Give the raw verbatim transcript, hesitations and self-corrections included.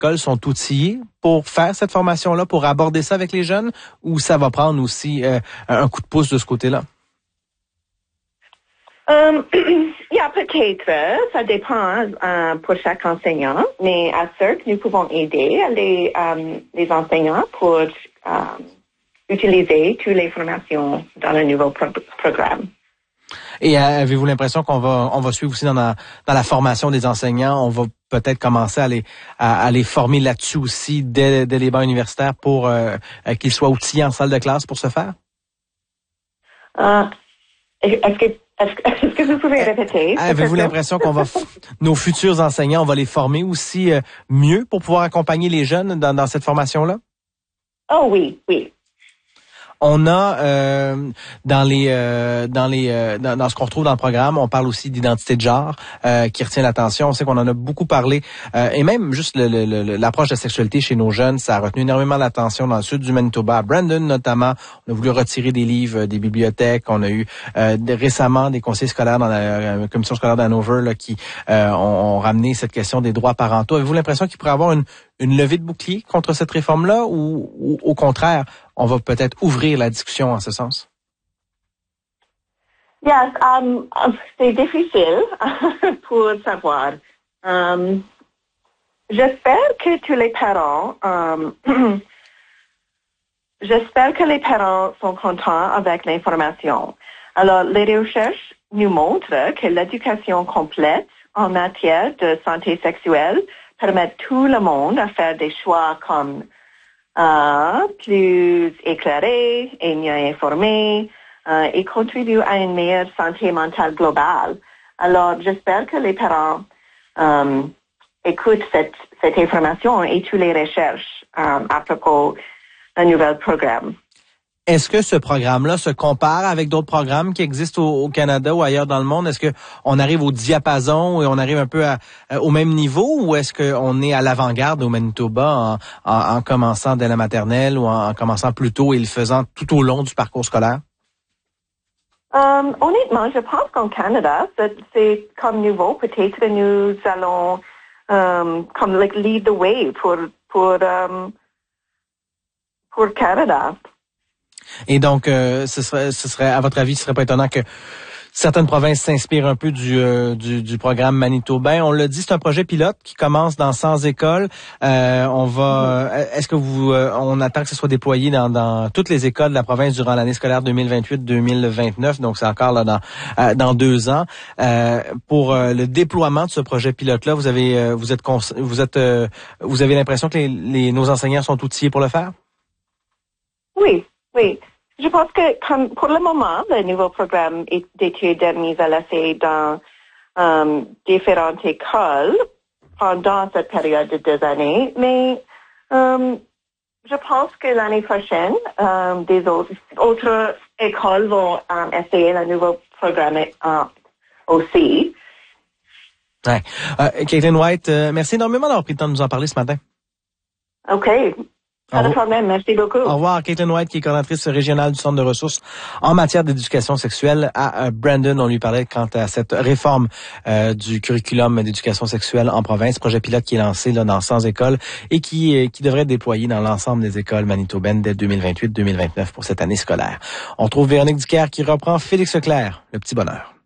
écoles sont outillées pour faire cette formation-là, pour aborder ça avec les jeunes, ou ça va prendre aussi euh, un coup de pouce de ce côté-là? Um, yeah, peut-être, ça dépend euh, pour chaque enseignant, mais à C E R C, nous pouvons aider les, euh, les enseignants pour euh, utiliser toutes les formations dans le nouveau pro- programme. Et euh, avez-vous l'impression qu'on va on va suivre aussi dans la dans la formation des enseignants, on va peut-être commencer à les à, à les former là-dessus aussi dès, dès les bancs universitaires pour euh, qu'ils soient outillés en salle de classe pour ce faire? Uh, est-ce que est-ce que, est-ce que vous pouvez répéter? Avez-vous l'impression qu'on va f- nos futurs enseignants, on va les former aussi euh, mieux pour pouvoir accompagner les jeunes dans, dans cette formation-là? Oh oui, oui. On a euh, dans les euh, dans les euh, dans, dans ce qu'on retrouve dans le programme, on parle aussi d'identité de genre euh, qui retient l'attention. On sait qu'on en a beaucoup parlé euh, et même juste le, le, le, l'approche de la sexualité chez nos jeunes, ça a retenu énormément l'attention dans le sud du Manitoba. À Brandon notamment, on a voulu retirer des livres des bibliothèques. On a eu euh, récemment des conseillers scolaires dans la euh, commission scolaire d'Hanover là, qui euh, ont, ont ramené cette question des droits parentaux. Avez-vous l'impression qu'il pourrait y avoir une une levée de bouclier contre cette réforme-là ou, ou au contraire, on va peut-être ouvrir la discussion en ce sens? Yes, um, c'est difficile pour savoir. Um, j'espère que tous les parents, um, j'espère que les parents sont contents avec l'information. Alors, les recherches nous montrent que l'éducation complète en matière de santé sexuelle permet tout le monde à faire des choix comme euh, plus éclairés et mieux informés euh, et contribue à une meilleure santé mentale globale. Alors, j'espère que les parents euh, écoutent cette, cette information et toutes les recherches euh, à propos d'un nouvel programme. Est-ce que ce programme-là se compare avec d'autres programmes qui existent au, au Canada ou ailleurs dans le monde? Est-ce que on arrive au diapason et on arrive un peu à, à, au même niveau ou est-ce qu'on est à l'avant-garde au Manitoba en, en, en commençant dès la maternelle ou en, en commençant plus tôt et le faisant tout au long du parcours scolaire? Um, honnêtement, je pense qu'en Canada, c'est, c'est comme nouveau. Peut-être nous allons um, comme like lead the way pour pour um, pour Canada. Et donc, euh, ce serait, ce serait, à votre avis, ce serait pas étonnant que certaines provinces s'inspirent un peu du, euh, du, du programme manitobain. On l'a dit, c'est un projet pilote qui commence dans cent écoles. Euh, on va, euh, est-ce que vous, euh, on attend que ce soit déployé dans, dans toutes les écoles de la province durant l'année scolaire deux mille vingt-huit deux mille vingt-neuf. Donc, c'est encore là dans, euh, dans deux ans. Euh, pour euh, le déploiement de ce projet pilote-là, vous avez, euh, vous êtes, cons- vous êtes, euh, vous avez l'impression que les, les, nos enseignants sont outillés pour le faire? Oui. Oui, je pense que comme pour le moment, le nouveau programme d'études est mis à l'essai dans um, différentes écoles pendant cette période de deux années, mais um, je pense que l'année prochaine, um, des autres, autres écoles vont um, essayer le nouveau programme uh, aussi. Ouais. Euh, Caitlin White, euh, merci énormément d'avoir pris le temps de nous en parler ce matin. OK. Pas de problème, merci beaucoup. Au revoir, Caitlin White, qui est coordinatrice régionale du Centre de ressources en matière d'éducation sexuelle à euh, Brandon. On lui parlait quant à cette réforme euh, du curriculum d'éducation sexuelle en province, projet pilote qui est lancé là dans cent écoles et qui euh, qui devrait être déployé dans l'ensemble des écoles manitobaines dès deux mille vingt-huit deux mille vingt-neuf pour cette année scolaire. On trouve Véronique Dicker qui reprend Félix Leclerc, le petit bonheur.